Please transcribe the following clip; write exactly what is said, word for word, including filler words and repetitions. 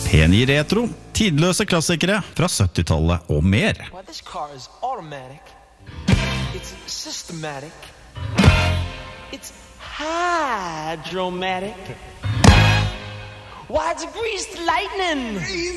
Penny Retro, tidløse klassikere fra syttitallet og mer. Why, this car is automatic. It's systematic. It's hydromatic. Why, it's greased lightning.